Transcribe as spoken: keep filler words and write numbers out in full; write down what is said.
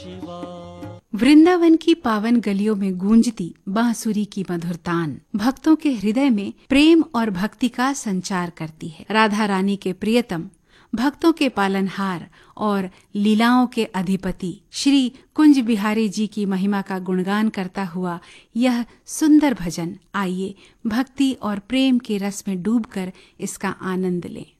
वृंदावन की पावन गलियों में गूंजती बांसुरी की मधुर तान भक्तों के हृदय में प्रेम और भक्ति का संचार करती है। राधा रानी के प्रियतम, भक्तों के पालनहार और लीलाओं के अधिपति श्री कुंज बिहारी जी की महिमा का गुणगान करता हुआ यह सुंदर भजन, आइए भक्ति और प्रेम के रस में डूबकर इसका आनंद लें।